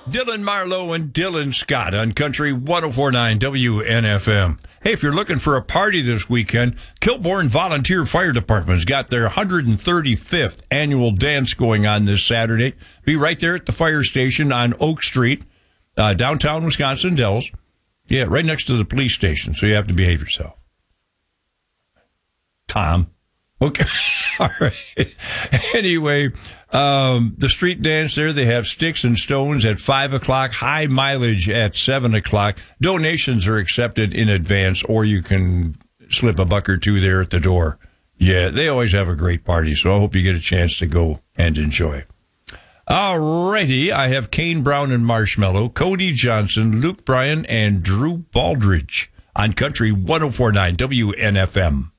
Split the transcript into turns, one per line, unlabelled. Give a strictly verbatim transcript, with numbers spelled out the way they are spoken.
Dylan Marlowe and Dylan Scott on Country one oh four point nine W N F M. Hey, if you're looking for a party this weekend, Kilbourne Volunteer Fire Department's got their one hundred thirty-fifth annual dance going on this Saturday. Be right there at the fire station on Oak Street, uh, downtown Wisconsin Dells. Yeah, right next to the police station, so you have to behave yourself. Tom. Okay. All right. Anyway, um, the street dance there, they have Sticks and Stones at five o'clock, high mileage at seven o'clock. Donations are accepted in advance, or you can slip a buck or two there at the door. Yeah, they always have a great party, so I hope you get a chance to go and enjoy. All righty, I have Kane Brown and Marshmallow, Cody Johnson, Luke Bryan, and Drew Baldridge on Country one oh four point nine W N F M.